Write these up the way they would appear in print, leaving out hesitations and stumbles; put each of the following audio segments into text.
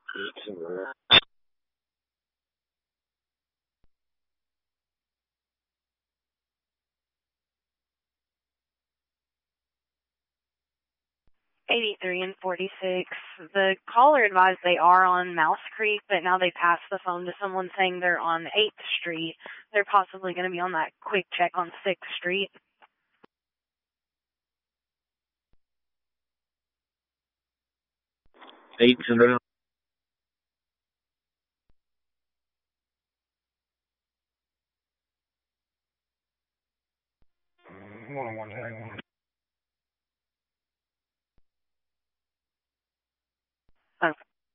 83 and 46. The caller advised they are on Mouse Creek, but now they passed the phone to someone saying they're on 8th Street. They're possibly going to be on that quick check on 6th Street. Eight and around. One, hang on. Oh.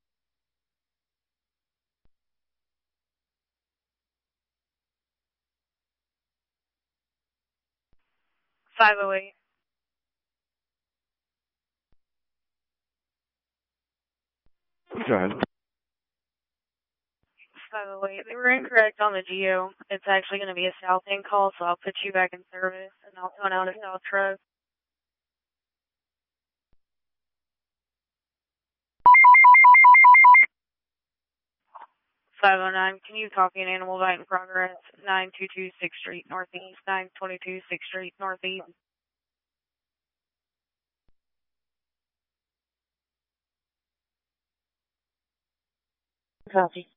$508. Go ahead. 508. They were incorrect on the geo. It's actually going to be a south end call, so I'll put you back in service, and I'll tone out a south truck. 509, can you copy an animal bite in progress? 922 6th Street Northeast, 922 6th Street Northeast. Copy.